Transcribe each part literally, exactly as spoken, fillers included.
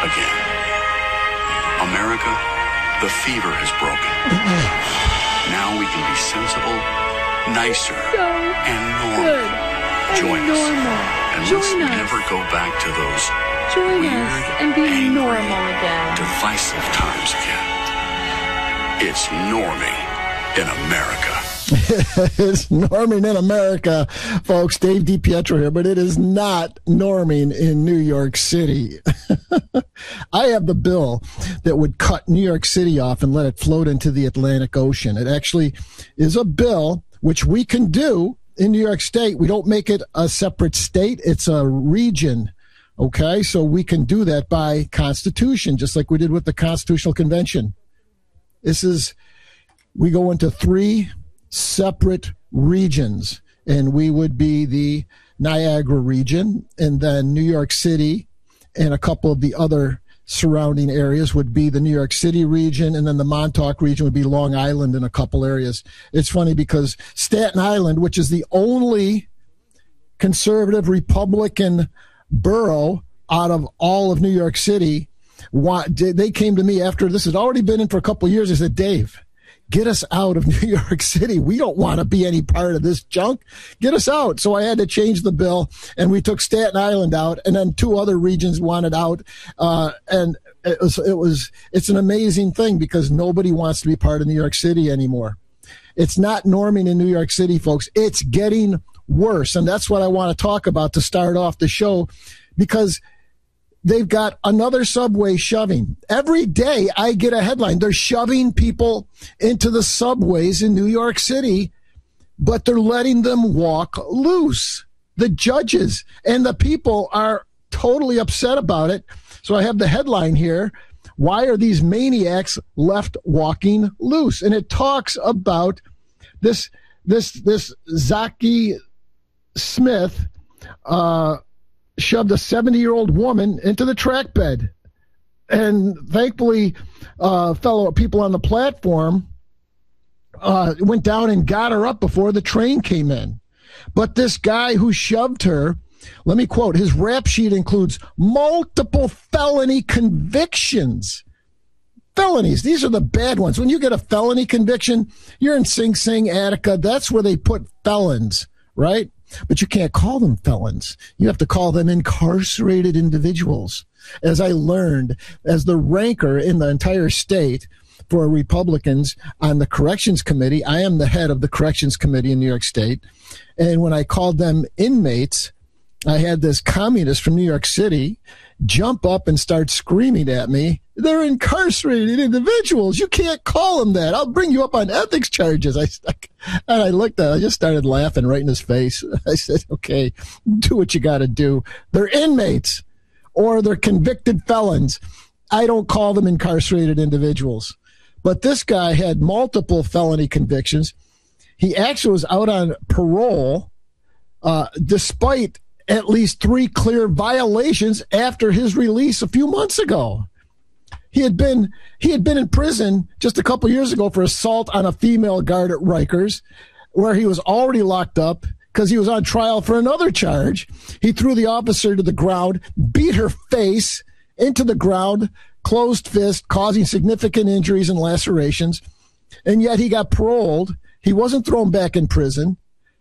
again. America, the fever has broken. Now we can be sensible, nicer, so and normal. Good. Join and us. normal. And Join let's us. never go back to those Join weird, us and be angry, normal again. divisive times again. It's norming in America. It's norming in America, folks. Dave DiPietro here, but it is not norming in New York City. I have the bill that would cut New York City off and let it float into the Atlantic Ocean. It actually is a bill which we can do in New York State. We don't make it a separate state. It's a region. Okay, so we can do that by Constitution, just like we did with the Constitutional Convention. This is, we go into three separate regions, and we would be the Niagara region, and then New York City and a couple of the other surrounding areas would be the New York City region, and then the Montauk region would be Long Island and a couple areas. It's funny because Staten Island, which is the only conservative Republican borough out of all of New York City, they came to me after this had already been in for a couple of years. They said, Dave, get us out of New York City. We don't want to be any part of this junk. Get us out. So I had to change the bill, and we took Staten Island out, and then two other regions wanted out. Uh, and it was, it was, it's an amazing thing because nobody wants to be part of New York City anymore. It's not norming in New York City, folks. It's getting worse. And that's what I want to talk about to start off the show, because they've got another subway shoving. Every day I get a headline. They're shoving people into the subways in New York City, but they're letting them walk loose. The judges and the people are totally upset about it. So I have the headline here. Why are these maniacs left walking loose? And it talks about this, this, this Zaki Smith, uh, shoved a seventy-year-old woman into the track bed. And thankfully, uh, fellow people on the platform uh, went down and got her up before the train came in. But this guy who shoved her, let me quote, his rap sheet includes multiple felony convictions. Felonies. These are the bad ones. When you get a felony conviction, you're in Sing Sing, Attica. That's where they put felons, right? But you can't call them felons. You have to call them incarcerated individuals. As I learned, as the ranker in the entire state for Republicans on the Corrections Committee, I am the head of the Corrections Committee in New York State. And when I called them inmates, I had this communist from New York City jump up and start screaming at me. They're incarcerated individuals. You can't call them that. I'll bring you up on ethics charges. I, and I looked at it. I just started laughing right in his face. I said, okay, do what you got to do. They're inmates or they're convicted felons. I don't call them incarcerated individuals. But this guy had multiple felony convictions. He actually was out on parole uh, despite at least three clear violations after his release a few months ago. He had been he had been in prison just a couple years ago for assault on a female guard at Rikers, where he was already locked up because he was on trial for another charge. He threw the officer to the ground, beat her face into the ground, closed fist, causing significant injuries and lacerations. And yet he got paroled. He wasn't thrown back in prison.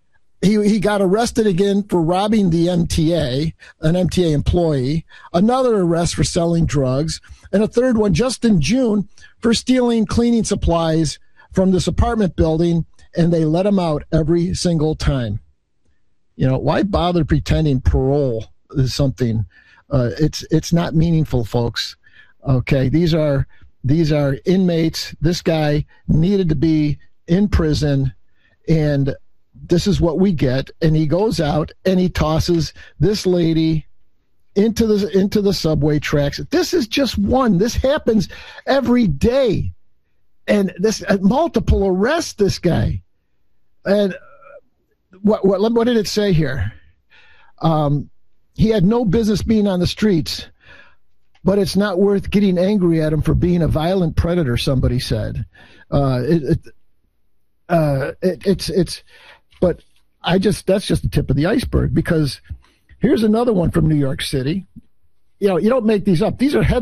He he got arrested again for robbing the M T A, an M T A employee, another arrest for selling drugs, and a third one just in June for stealing cleaning supplies from this apartment building, and they let him out every single time. You know, why bother pretending parole is something? Uh, it's it's not meaningful, folks. Okay, these are these are inmates. This guy needed to be in prison, and this is what we get. And he goes out and he tosses this lady into the into the subway tracks. This is just one. This happens every day, and this uh, multiple arrests. This guy, and what what what did it say here? Um, he had no business being on the streets, but it's not worth getting angry at him for being a violent predator. Somebody said, uh, it, it, uh, it, it's it's. But I just, that's just the tip of the iceberg, because here's another one from New York City. You know, you don't make these up. These are headlines.